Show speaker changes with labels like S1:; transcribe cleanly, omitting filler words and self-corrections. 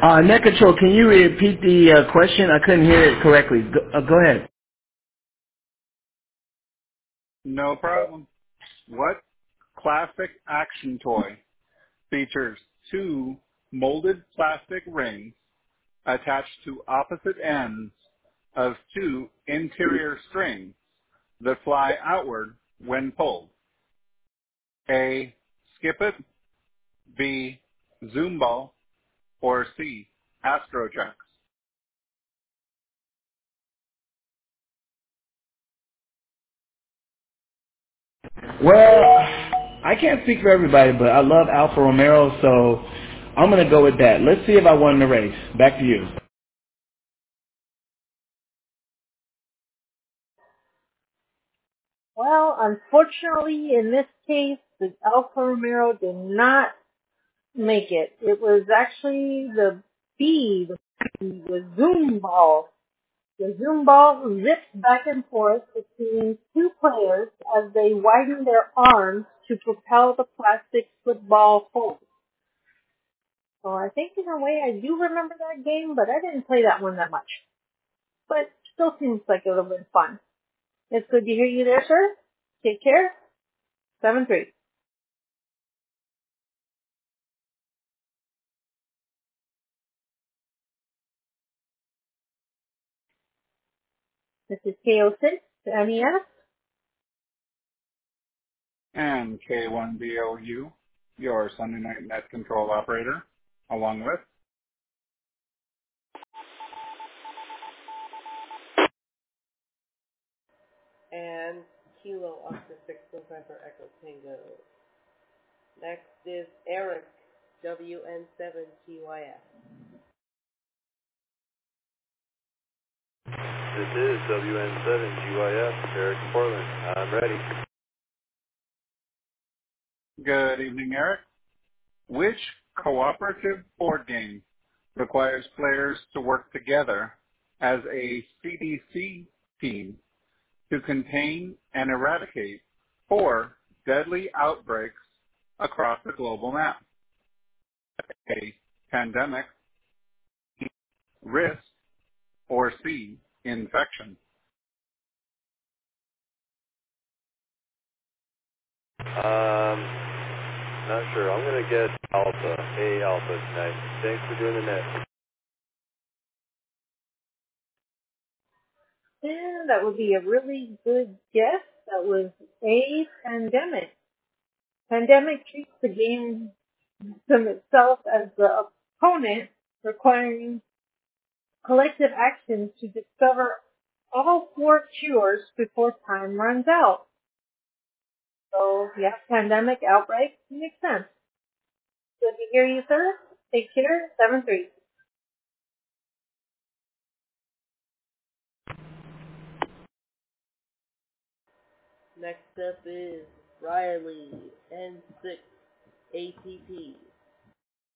S1: Net Control, can you repeat the question? I couldn't hear it correctly. Go ahead.
S2: No problem. What classic action toy features two molded plastic rings attached to opposite ends of two interior strings that fly outward when pulled? A. Skip It, B. Zoom Ball, or C. Astro Jacks?
S1: Well, I can't speak for everybody, but I love Alfa Romero, so I'm going to go with that. Let's see if I won the race. Back to you.
S3: Well, unfortunately, in this case, the Alfa Romero did not make it. It was actually the B, the Zoom Ball. The Zoom Ball zips back and forth between two players as they widen their arms to propel the plastic football forward. So I think in a way I do remember that game, but I didn't play that one that much. But still seems like it would have been fun. It's good to hear you there, sir. Take care. 7-3. This is KO6, MES.
S2: And K1BOU, your Sunday night net control operator, along with
S4: And Kilo Oscar 6 November Echo Tango. Next is Eric, WN7TYF.
S5: This is WN7GYF, Eric Portland. I'm ready.
S2: Good evening, Eric. Which cooperative board game requires players to work together as a CDC team to contain and eradicate 4 deadly outbreaks across the global map? A. Pandemic, B. Risk, or C. Infection?
S5: Not sure. I'm going to get Alpha, A Alpha tonight. Thanks for doing the net.
S3: And that would be a really good guess. That was A, Pandemic. Pandemic treats the game system itself as the opponent, requiring collective action to discover all 4 cures before time runs out. So, yeah, pandemic, outbreak, makes sense. Good to hear you, sir. Take care. 7-3.
S4: Next up is Riley, N6 ATP.